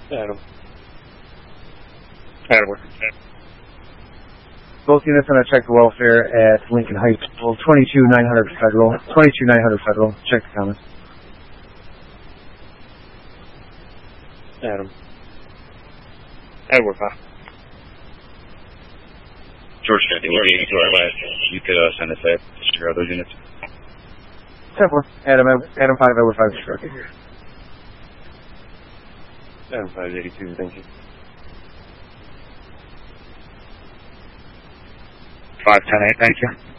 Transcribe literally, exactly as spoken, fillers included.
Adam. Adam, work. Both units on a check the welfare at Lincoln Heights. Well, twenty-two nine hundred Federal. twenty-two nine hundred Federal. Check the comments. Adam. Adam, work. George fifty, eighty-two our last. You could uh, send us that to your other units. ten four. Adam, Adam five, Edward five, stroke. Adam five eighty-two, thank you. five ten eight, thank you.